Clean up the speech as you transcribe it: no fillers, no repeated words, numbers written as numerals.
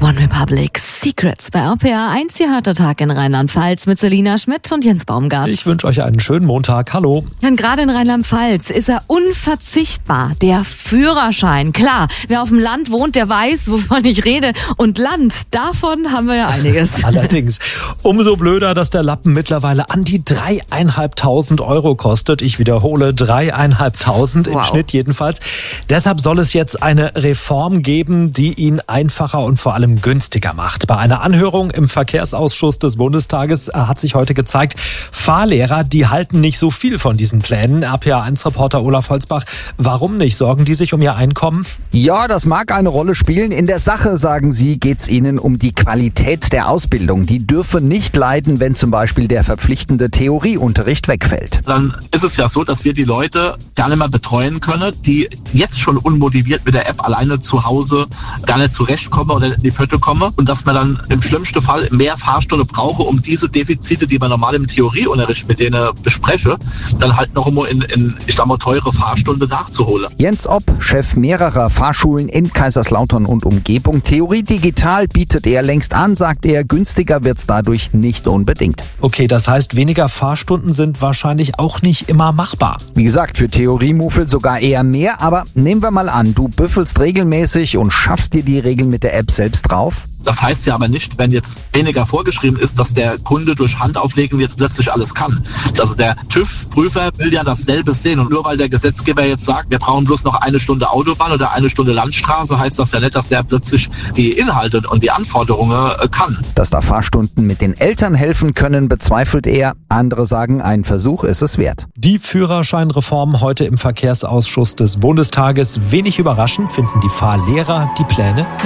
One Republic Secrets bei RPA 1. Hier hört der Tag in Rheinland-Pfalz mit Selina Schmidt und Jens Baumgart. Ich wünsche euch einen schönen Montag. Hallo. Denn gerade in Rheinland-Pfalz ist er unverzichtbar. Der Führerschein. Klar, wer auf dem Land wohnt, der weiß, wovon ich rede. Und Land, davon haben wir ja einiges. Allerdings. Umso blöder, dass der Lappen mittlerweile an die 3.500 Euro kostet. Ich wiederhole, 3.500 im Schnitt jedenfalls. Deshalb soll es jetzt eine Reform geben, die ihn einfacher und vor allem günstiger macht. Bei einer Anhörung im Verkehrsausschuss des Bundestages hat sich heute gezeigt, Fahrlehrer, die halten nicht so viel von diesen Plänen. RPA1-Reporter Olaf Holzbach, warum nicht? Sorgen die sich um ihr Einkommen? Ja, das mag eine Rolle spielen. In der Sache, sagen sie, geht's ihnen um die Qualität der Ausbildung. Die dürfe nicht leiden, wenn zum Beispiel der verpflichtende Theorieunterricht wegfällt. Dann ist es ja so, dass wir die Leute gar nicht mehr betreuen können, die jetzt schon unmotiviert mit der App alleine zu Hause gar nicht zurechtkommen oder in die Pötte kommen und dass man dann im schlimmsten Fall mehr Fahrstunde brauche, um diese Defizite, die man normal im Theorieunterricht mit denen bespreche, dann halt noch immer in teure Fahrstunde nachzuholen. Jens Opp, Chef mehrerer Fahrschulen in Kaiserslautern und Umgebung. Theorie digital bietet er längst an, sagt er, günstiger wird's dadurch nicht unbedingt. Okay, das heißt, weniger Fahrstunden sind wahrscheinlich auch nicht immer machbar. Wie gesagt, für Theoriemuffel sogar eher mehr, aber nehmen wir mal an, du büffelst regelmäßig und schaffst dir die Regeln mit der App selbst drauf. Das heißt ja aber nicht, wenn jetzt weniger vorgeschrieben ist, dass der Kunde durch Handauflegen jetzt plötzlich alles kann. Also der TÜV-Prüfer will ja dasselbe sehen und nur weil der Gesetzgeber jetzt sagt, wir brauchen bloß noch 1 Stunde Autobahn oder 1 Stunde Landstraße, heißt das ja nicht, dass der plötzlich die Inhalte und die Anforderungen kann. Dass da Fahrstunden mit den Eltern helfen können, bezweifelt er. Andere sagen, ein Versuch ist es wert. Die Führerscheinreform heute im Verkehrsausschuss des Bundestages. Wenig überraschend finden die Fahrlehrer die Pläne nicht.